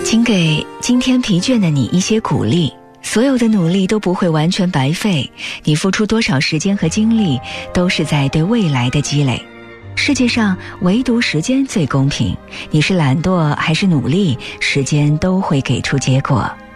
请给今天疲倦的你一些鼓励，所有的努力都不会完全白费，你付出多少时间和精力，都是在对未来的积累。世界上唯独时间最公平，你是懒惰还是努力，时间都会给出结果。